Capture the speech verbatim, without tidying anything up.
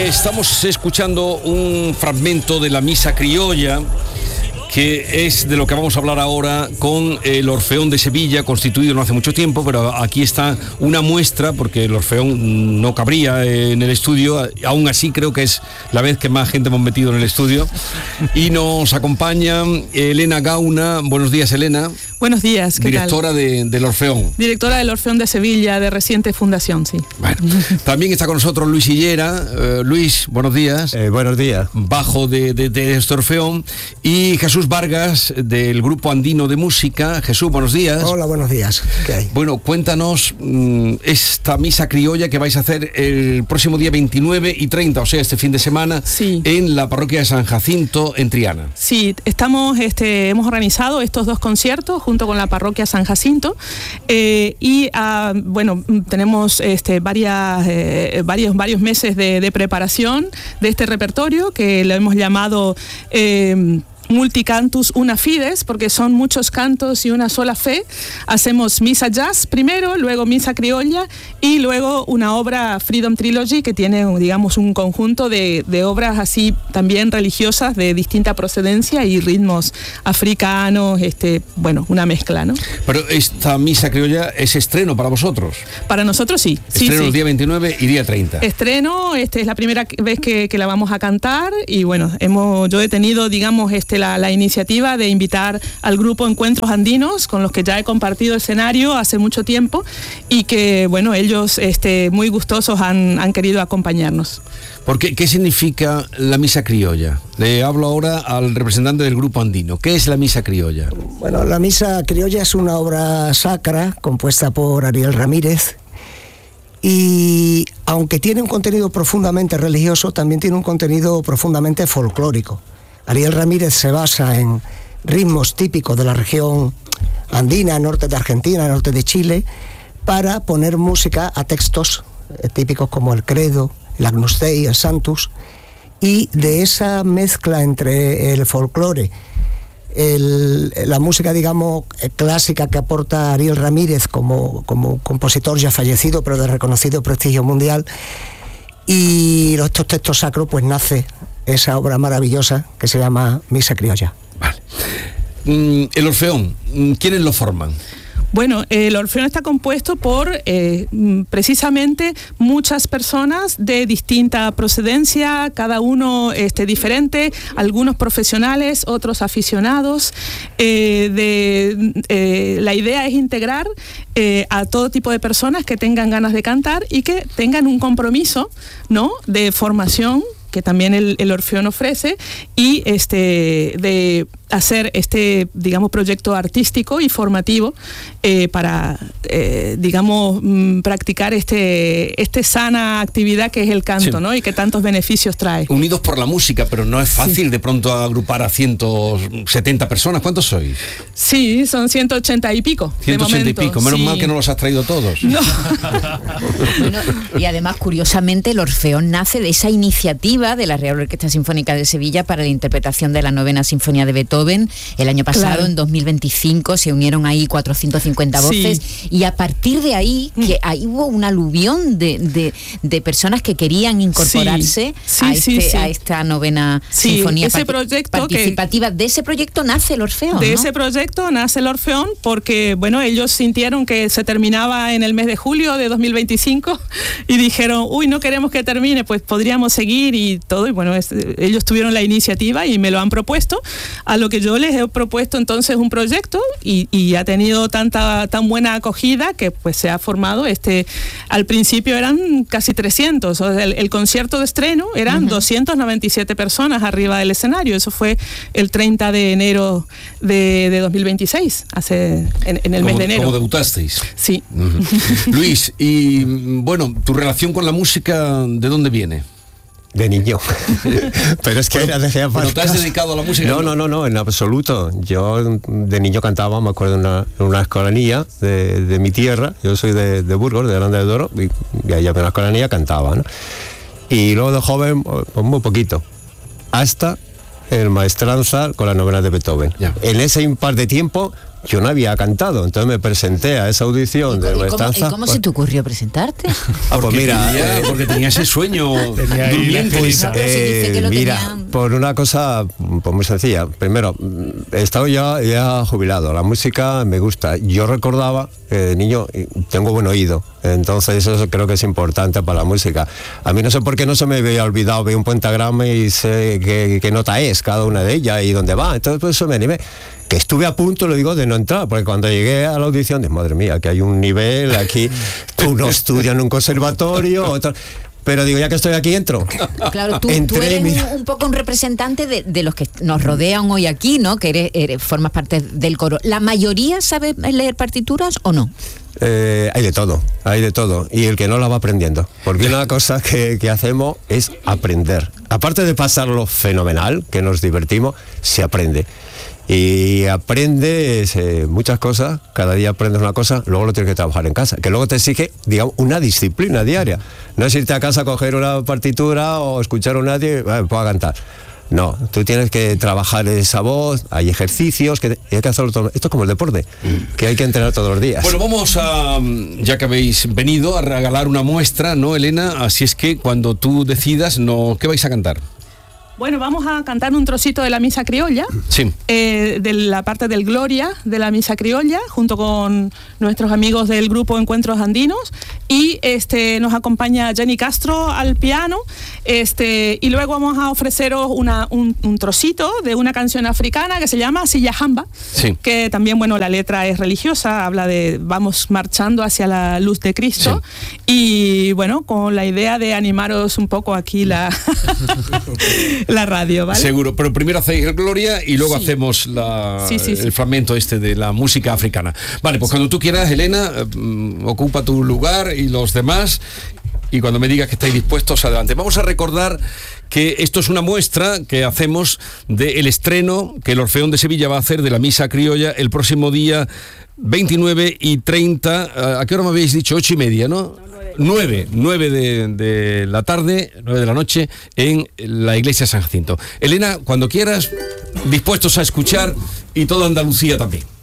Estamos escuchando un fragmento de la Misa Criolla, que es de lo que vamos a hablar ahora con el Orfeón de Sevilla, constituido no hace mucho tiempo, pero aquí está una muestra, porque el Orfeón no cabría en el estudio, aún así creo que es la vez que más gente hemos metido en el estudio, y nos acompaña Elena Gauna. Buenos días, Elena. Buenos días, ¿qué Directora tal? De, del Orfeón. Directora del Orfeón de Sevilla, de reciente fundación, sí. Bueno, también está con nosotros Luis Hillera. Uh, Luis, buenos días. Eh, buenos días. Bajo de, de, de este Orfeón. Y Jesús Vargas, del Grupo Andino de Música. Jesús, buenos días. Hola, buenos días. ¿Qué hay? Bueno, cuéntanos mmm, esta Misa Criolla que vais a hacer el próximo día veintinueve y treinta, o sea, este fin de semana, sí, en la parroquia de San Jacinto, en Triana. Sí, estamos, este, hemos organizado estos dos conciertos junto con la parroquia San Jacinto, eh, y uh, bueno, tenemos este, varias, eh, varios, varios meses de, de preparación de este repertorio, que lo hemos llamado eh, Multicantus una fides, porque son muchos cantos y una sola fe. Hacemos misa jazz primero, luego misa criolla y luego una obra Freedom Trilogy, que tiene, digamos, un conjunto de, de obras así también religiosas de distinta procedencia y ritmos africanos, este, bueno, una mezcla, ¿no? Pero esta misa criolla es estreno para vosotros. Para nosotros sí. Estreno sí, sí. el día veintinueve y día treinta. Estreno, este es la primera vez que, que la vamos a cantar, y bueno, hemos, yo he tenido, digamos, este La, la iniciativa de invitar al grupo Encuentros Andinos, con los que ya he compartido escenario hace mucho tiempo, y que, bueno, ellos este, muy gustosos han, han querido acompañarnos. ¿Por qué, ¿Qué significa la misa criolla? Le hablo ahora al representante del Grupo Andino. ¿Qué es la misa criolla? Bueno, la misa criolla es una obra sacra compuesta por Ariel Ramírez, y aunque tiene un contenido profundamente religioso, también tiene un contenido profundamente folclórico. Ariel Ramírez se basa en ritmos típicos de la región andina, norte de Argentina, norte de Chile, para poner música a textos eh, típicos como el Credo, el Agnus Dei, el Sanctus, y de esa mezcla entre el folclore, el, la música, digamos, clásica que aporta Ariel Ramírez como, como compositor ya fallecido, pero de reconocido prestigio mundial, y estos textos sacros, pues nace esa obra maravillosa que se llama Misa Criolla. Vale. Mm, el Orfeón, ¿quiénes lo forman? Bueno, el Orfeón está compuesto por eh, precisamente muchas personas de distinta procedencia, cada uno este, diferente, algunos profesionales, otros aficionados. Eh, de, eh, la idea es integrar eh, a todo tipo de personas que tengan ganas de cantar y que tengan un compromiso, ¿no?, de formación, que también el, el Orfeón ofrece, y este de hacer este, digamos, proyecto artístico y formativo eh, para, eh, digamos, mm, practicar este, este sana actividad que es el canto, sí, ¿no?, y que tantos beneficios trae. Unidos por la música, pero no es fácil, sí, de pronto agrupar a ciento setenta personas. ¿Cuántos sois? Sí, son ciento ochenta y pico. ciento ochenta y pico, menos sí. mal que no los has traído todos. No. Bueno, y además, curiosamente, el Orfeón nace de esa iniciativa de la Real Orquesta Sinfónica de Sevilla para la interpretación de la novena sinfonía de Beethoven. El año pasado, claro, en dos mil veinticinco, se unieron ahí cuatrocientas cincuenta voces, sí, y a partir de ahí, que ahí hubo un aluvión de, de, de personas que querían incorporarse, sí, a, sí, este, sí. a esta novena sí, sinfonía ese part- proyecto participativa. Que, de ese proyecto nace el Orfeón, De ¿no? ese proyecto nace el Orfeón porque, bueno, ellos sintieron que se terminaba en el mes de julio de dos mil veinticinco y dijeron, uy, no queremos que termine, pues podríamos seguir y todo, y bueno, es, ellos tuvieron la iniciativa y me lo han propuesto, a lo que yo les he propuesto entonces un proyecto y, y ha tenido tanta tan buena acogida que pues se ha formado este, al principio eran casi trescientos, o sea, el, el concierto de estreno eran uh-huh. doscientas noventa y siete personas arriba del escenario, eso fue el treinta de enero de, de dos mil veintiséis, hace en, en el mes de enero. ¿Cómo debutasteis? Sí. Uh-huh. Luis, y bueno, tu relación con la música, ¿de dónde viene? De niño. Pero es que pero, era de ¿Pero te has dedicado a la música? No, no, no, no, en absoluto. Yo de niño cantaba, me acuerdo, en una, en una escolanía de, de mi tierra. Yo soy de, de Burgos, de Aranda de Duero, y, y allá en la escolanía cantaba, ¿no? Y luego de joven, pues muy poquito. Hasta el maestranza con las novenas de Beethoven. Ya. En ese impar de tiempo yo no había cantado, entonces me presenté a esa audición de Maestranza. ¿Y cómo, ¿cómo se te ocurrió presentarte? Ah, pues mira, tenía, eh, porque tenía ese sueño durmiente. Pues, eh, mira, tenían... por una cosa pues muy sencilla. Primero, he estado ya, ya jubilado, la música me gusta. Yo recordaba que de niño tengo buen oído, entonces eso creo que es importante para la música. A mí no sé por qué no se me había olvidado, veo un pentagrama y sé qué, qué nota es cada una de ellas y dónde va, entonces pues eso me animé. Que estuve a punto, lo digo, de no entrar, porque cuando llegué a la audición, dije, madre mía, que hay un nivel aquí, uno estudia en un conservatorio, otro... Pero digo, ya que estoy aquí, entro. Claro, tú, Entré, tú eres mira. un, un poco un representante de, de los que nos rodean hoy aquí, ¿no? Que eres, eres, formas parte del coro. ¿La mayoría sabe leer partituras o no? Eh, hay de todo, hay de todo. Y el que no la va aprendiendo. Porque una cosa que, que hacemos es aprender. Aparte de pasarlo fenomenal, que nos divertimos, se aprende. Y aprendes eh, muchas cosas, cada día aprendes una cosa, luego lo tienes que trabajar en casa, que luego te exige, digamos, una disciplina diaria. No es irte a casa a coger una partitura o escuchar a nadie y eh, pueda cantar. No, tú tienes que trabajar esa voz, hay ejercicios, que hay que hacerlo todo. Esto es como el deporte, que hay que entrenar todos los días. Bueno, vamos a, ya que habéis venido, a regalar una muestra, ¿no, Elena? Así es que cuando tú decidas, no, ¿qué vais a cantar? Bueno, vamos a cantar un trocito de la misa criolla, sí. eh, de la parte del Gloria de la misa criolla, junto con nuestros amigos del grupo Encuentros Andinos, y este nos acompaña Jenny Castro al piano, este y luego vamos a ofreceros una, un, un trocito de una canción africana que se llama Siyahamba, sí. que también, bueno, la letra es religiosa, habla de vamos marchando hacia la luz de Cristo, sí. Y bueno, con la idea de animaros un poco aquí la... la radio, ¿vale? Seguro, pero primero hacéis el Gloria y luego sí. hacemos la, sí, sí, sí. el fragmento este de la música africana. Vale, pues sí. cuando tú quieras, Elena, eh, ocupa tu lugar y los demás, y cuando me digas que estáis dispuestos, adelante. Vamos a recordar que esto es una muestra que hacemos del estreno que el Orfeón de Sevilla va a hacer de la misa criolla el próximo día veintinueve y treinta. ¿A qué hora me habéis dicho? Ocho y media, ¿no? nueve, nueve de, de la tarde, nueve de la noche, en la iglesia San Jacinto. Elena, cuando quieras, dispuestos a escuchar, y toda Andalucía también.